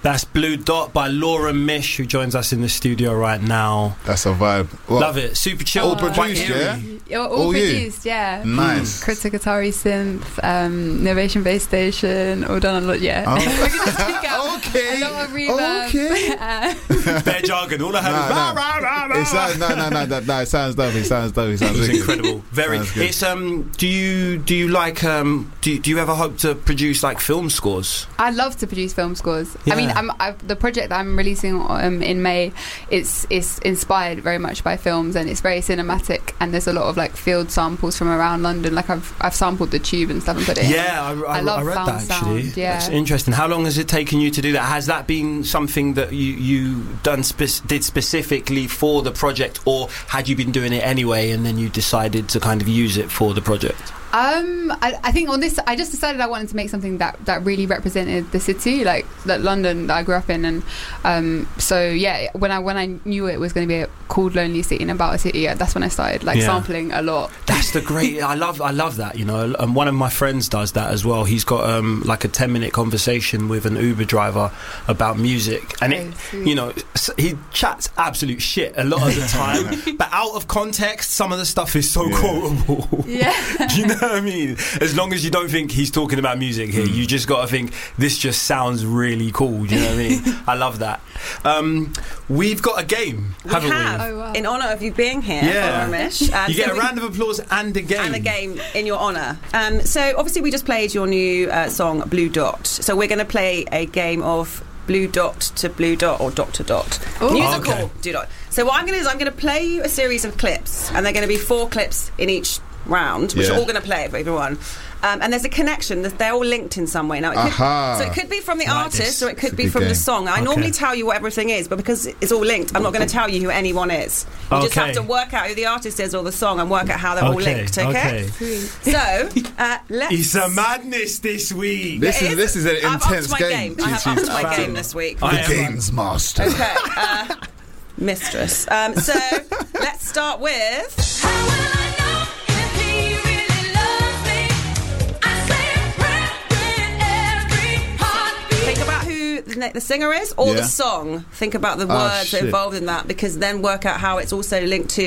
That's Blue Dot by Laura Mish, who joins us in the studio right now. That's a vibe. What? Love it. Super chill. All produced, yeah? All produced, yeah. Nice. Critic Atari Synth, Innovation Base Station, all done a lot, yeah. Oh. We're going to speak out Okay. a lot of reverb. Okay. Bare jargon. All I heard was rah, rah, rah, rah. It sounds, no, it sounds dope. It sounds It's wicked. incredible. Very. It's do you like do you ever hope to produce like film scores? I love to produce film scores. Yeah. I mean, the project that I'm releasing in May is inspired very much by films, and it's very cinematic. And there's a lot of like field samples from around London. Like I've sampled the Tube and stuff and put it. Yeah, I love read found that actually. sound, yeah. That's interesting. How long has it taken you to do that? Has that been something that you did specifically for the project, or had you been doing it anyway and then you decided to kind of use it for the project? I think on this, I just decided I wanted to make something that really represented the city, like that London that I grew up in, and so yeah, when I knew it was going to be called Lonely City and about a city, that's when I started sampling a lot. That's the great. I love that, you know. And one of my friends does that as well. He's got like a 10-minute conversation with an Uber driver about music, and you know, he chats absolute shit a lot of the time, but out of context, some of the stuff is so quotable. Yeah. Do you know what I mean? As long as you don't think he's talking about music here, you just got to think this just sounds really cool. Do you know what I mean? I love that. We've got a game, haven't we? Oh, wow. In honour of you being here, Yeah. Ramesh. You get a round of applause and a game. And a game in your honour. So obviously we just played your new song Blue Dot. So we're going to play a game of Blue Dot to Blue Dot or Dot to Dot. Ooh. Musical Okay. Do Dot. So what I'm going to do is I'm going to play you a series of clips, and they're going to be 4 clips in each round, which are all going to play it for everyone. And there's a connection. They're all linked in some way. Now, so it could be from the artist, or it could be from the song. I normally tell you what everything is, but because it's all linked, I'm not going to tell you who anyone is. You just have to work out who the artist is or the song, and work out how they're all linked. Okay. So let's. It's a madness this week. This is an intense game. I have upped my game this week. The game's master. Okay, mistress. So let's start with. Think about who the singer is or the song. Think about the words involved in that, because then work out how it's also linked to